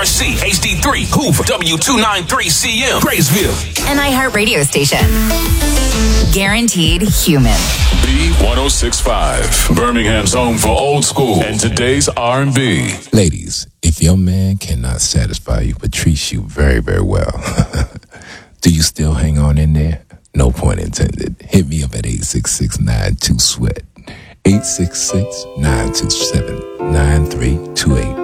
WRC HD3 Hoover W293CM Graysville. An iHeartRadio station. Guaranteed human. B1065, Birmingham's home for old school and today's R&B. Ladies, if your man cannot satisfy you but treats you very, very well, do you still hang on in there? No point intended. Hit me up at 866-92-SWEAT. 866-927-9328.